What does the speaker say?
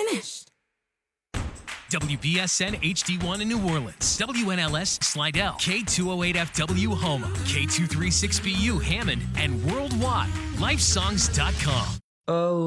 finished. WBSN HD1 in New Orleans, WNLS Slidell, K208FW Houma, K236BU Hammond, and worldwide, lifesongs.com. Oh.